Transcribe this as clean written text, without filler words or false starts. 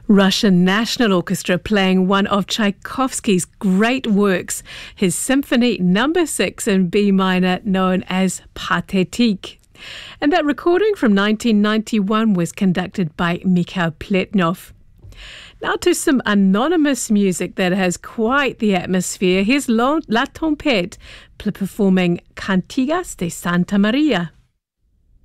Russian National Orchestra playing one of Tchaikovsky's great works, his Symphony No. 6 in B minor, known as Pathétique. And that recording from 1991 was conducted by Mikhail Pletnov. Now to some anonymous music that has quite the atmosphere. Here's La Tempête performing Cantigas de Santa Maria.